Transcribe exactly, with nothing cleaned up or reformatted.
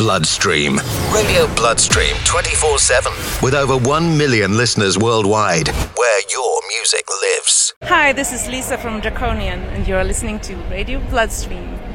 Bloodstream. Radio Bloodstream twenty-four seven. With over one million listeners worldwide, where your music lives. Hi, this is Lisa from Draconian, and you're listening to Radio Bloodstream.